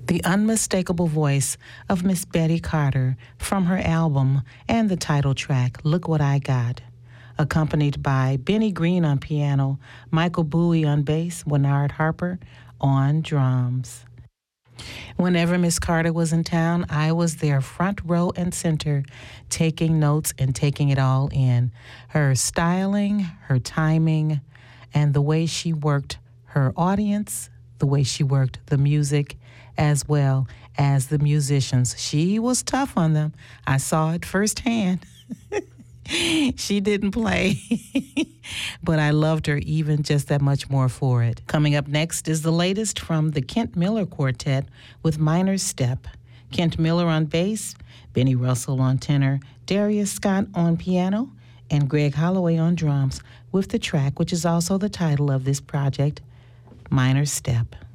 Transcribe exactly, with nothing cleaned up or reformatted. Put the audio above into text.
the unmistakable voice of Miss Betty Carter from her album and the title track, Look What I Got, accompanied by Benny Green on piano, Michael Bowie on bass, Winard Harper on drums. Whenever Miss Carter was in town, I was there front row and center, taking notes and taking it all in. Her styling, her timing, and the way she worked her audience, the way she worked the music, as well as the musicians. She was tough on them. I saw it firsthand. She didn't play, but I loved her even just that much more for it. Coming up next is the latest from the Kent Miller Quartet with Minor Step. Kent Miller on bass, Benny Russell on tenor, Darius Scott on piano, and Greg Holloway on drums with the track, which is also the title of this project, Minor Step.